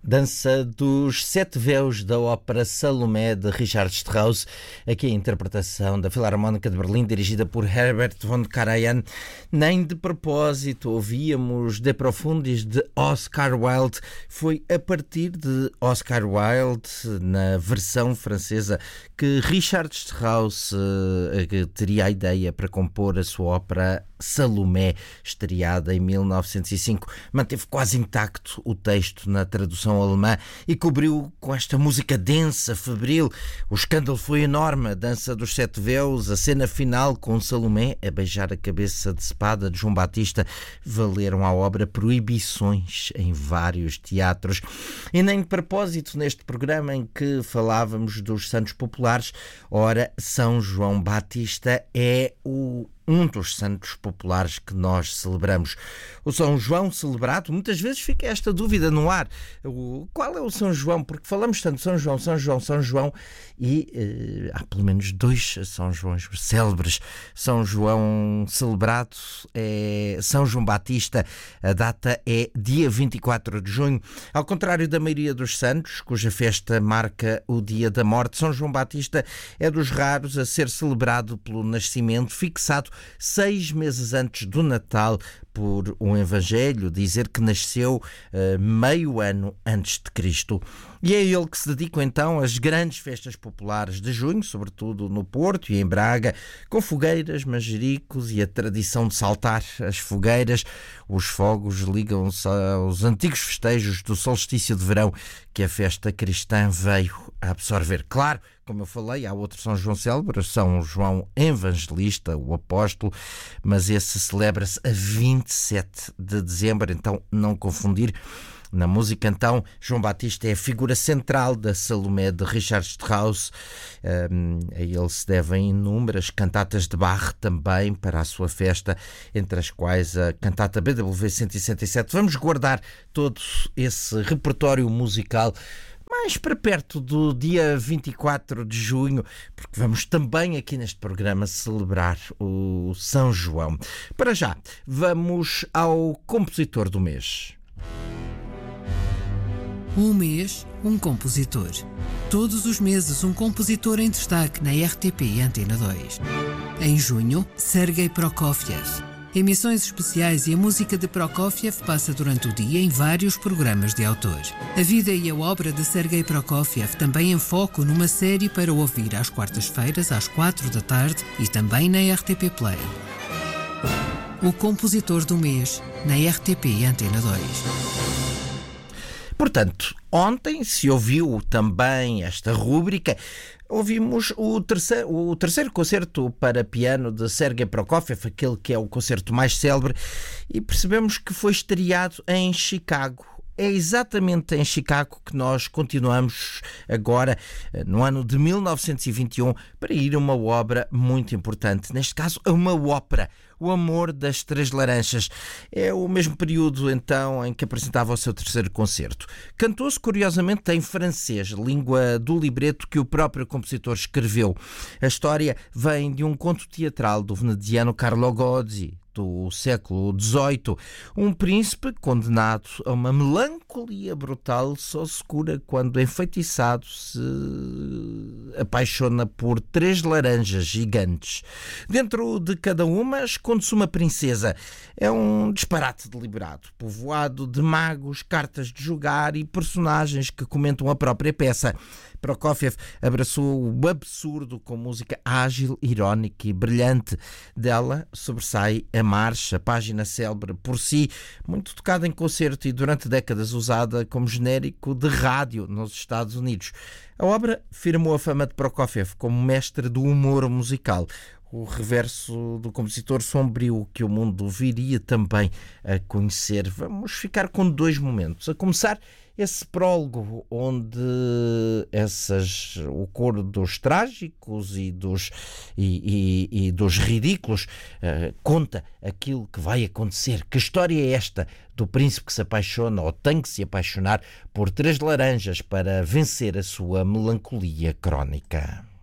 Dança dos Sete Véus da ópera Salomé de Richard Strauss, aqui a interpretação da Filarmónica de Berlim, dirigida por Herbert von Karajan. Nem de propósito ouvíamos De Profundis de Oscar Wilde. Foi a partir de Oscar Wilde, na versão francesa, que Richard Strauss teria a ideia para compor a sua ópera Salomé, estreada em 1905. Manteve quase intacto o texto na tradução alemã e cobriu com esta música densa, febril. O escândalo foi enorme. A dança dos Sete Véus, a cena final com Salomé a beijar a cabeça de espada de João Batista, valeram à obra proibições em vários teatros. E nem de propósito, neste programa em que falávamos dos santos populares, ora, São João Batista é um dos santos populares que nós celebramos. O São João celebrado, muitas vezes fica esta dúvida no ar. Qual é o São João? Porque falamos tanto São João, São João, São João e há pelo menos dois São Joões célebres. São João celebrado é São João Batista. A data é dia 24 de junho. Ao contrário da maioria dos santos, cuja festa marca o dia da morte, São João Batista é dos raros a ser celebrado pelo nascimento fixado 6 meses antes do Natal, por um evangelho dizer que nasceu meio ano antes de Cristo. E é ele que se dedicam então as grandes festas populares de junho, sobretudo no Porto e em Braga, com fogueiras, manjericos e a tradição de saltar as fogueiras. Os fogos ligam-se aos antigos festejos do solstício de verão que a festa cristã veio a absorver. Claro, como eu falei, há outro São João célebre, São João Evangelista, o apóstolo, mas esse celebra-se a 27 de dezembro, então não confundir. Na música, então, João Batista é a figura central da Salomé de Richard Strauss. A ele se devem inúmeras cantatas de Bach também para a sua festa, entre as quais a cantata BWV 167. Vamos guardar todo esse repertório musical mais para perto do dia 24 de junho, porque vamos também aqui neste programa celebrar o São João. Para já, vamos ao compositor do mês. Um mês, um compositor. Todos os meses, um compositor em destaque na RTP e Antena 2. Em junho, Sergei Prokofiev. Emissões especiais e a música de Prokofiev passa durante o dia em vários programas de autor. A vida e a obra de Sergei Prokofiev também em foco numa série para ouvir às quartas-feiras, às 4 da tarde e também na RTP Play. O compositor do mês, na RTP e Antena 2. Portanto, ontem se ouviu também esta rúbrica. Ouvimos o terceiro concerto para piano de Sergei Prokofiev, aquele que é o concerto mais célebre, e percebemos que foi estreado em Chicago. É exatamente em Chicago que nós continuamos agora, no ano de 1921, para ir a uma obra muito importante. Neste caso, a uma ópera, O Amor das Três Laranjas. É o mesmo período, então, em que apresentava o seu terceiro concerto. Cantou-se, curiosamente, em francês, língua do libreto que o próprio compositor escreveu. A história vem de um conto teatral do veneciano Carlo Gozzi, do século XVIII. Um príncipe condenado a uma melancolia brutal só se cura quando, enfeitiçado, se apaixona por três laranjas gigantes. Dentro de cada uma esconde-se uma princesa. É um disparate deliberado, povoado de magos, cartas de jogar e personagens que comentam a própria peça. Prokofiev abraçou o absurdo com música ágil, irónica e brilhante. Dela sobressai a marcha, página célebre por si, muito tocada em concerto e durante décadas usada como genérico de rádio nos Estados Unidos. A obra firmou a fama de Prokofiev como mestre do humor musical, o reverso do compositor sombrio que o mundo viria também a conhecer. Vamos ficar com dois momentos. A começar, esse prólogo onde o coro dos trágicos e dos ridículos conta aquilo que vai acontecer. Que história é esta do príncipe que se apaixona ou tem que se apaixonar por três laranjas para vencer a sua melancolia crónica?